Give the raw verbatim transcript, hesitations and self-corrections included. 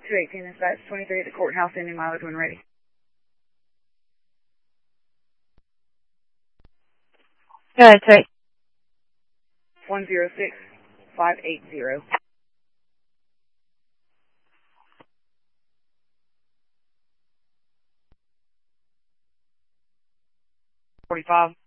two eighteen, dispatch twenty-three at the courthouse, ending mileage when ready. Go ahead, sorry. one zero six five eight zero. forty-five.